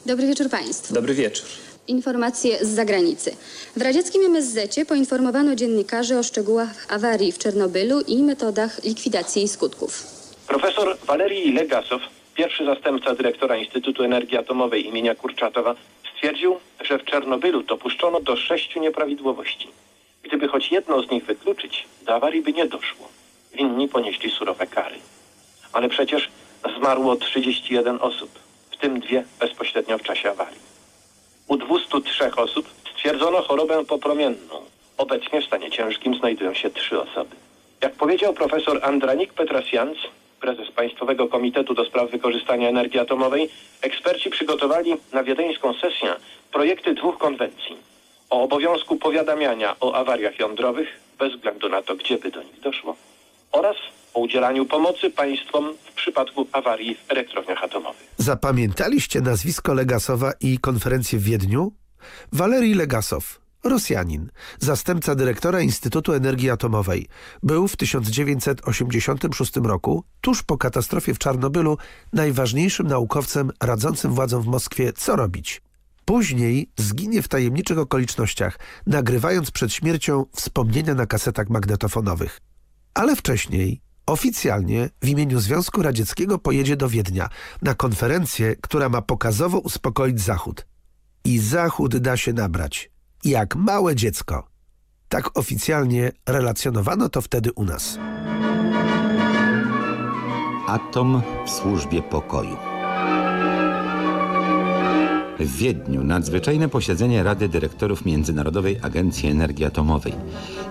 Dobry wieczór Państwu. Dobry wieczór. Informacje z zagranicy. W radzieckim MSZ poinformowano dziennikarzy o szczegółach awarii w Czernobylu i metodach likwidacji jej skutków. Profesor Walerij Legasow, pierwszy zastępca dyrektora Instytutu Energii Atomowej imienia Kurczatowa, stwierdził, że w Czernobylu dopuszczono do 6 nieprawidłowości. Gdyby choć jedną z nich wykluczyć, do awarii by nie doszło. Winni ponieśli surowe kary. Ale przecież zmarło 31 osób, w tym 2 bezpośrednio w czasie awarii. U 203 osób stwierdzono chorobę popromienną. Obecnie w stanie ciężkim znajdują się 3 osoby. Jak powiedział profesor Andranik Petrasjans, prezes Państwowego Komitetu do Spraw Wykorzystania Energii Atomowej, eksperci przygotowali na wiedeńską sesję projekty 2 konwencji. O obowiązku powiadamiania o awariach jądrowych, bez względu na to, gdzie by do nich doszło, oraz o udzielaniu pomocy państwom w przypadku awarii w elektrowniach atomowych. Zapamiętaliście nazwisko Legasowa i konferencję w Wiedniu? Walerij Legasow, Rosjanin, zastępca dyrektora Instytutu Energii Atomowej. Był w 1986 roku, tuż po katastrofie w Czarnobylu, najważniejszym naukowcem radzącym władzom w Moskwie, co robić. Później zginie w tajemniczych okolicznościach, nagrywając przed śmiercią wspomnienia na kasetach magnetofonowych. Ale wcześniej, oficjalnie, w imieniu Związku Radzieckiego pojedzie do Wiednia na konferencję, która ma pokazowo uspokoić Zachód. I Zachód da się nabrać, jak małe dziecko. Tak oficjalnie relacjonowano to wtedy u nas. Atom w służbie pokoju. W Wiedniu nadzwyczajne posiedzenie Rady Dyrektorów Międzynarodowej Agencji Energii Atomowej.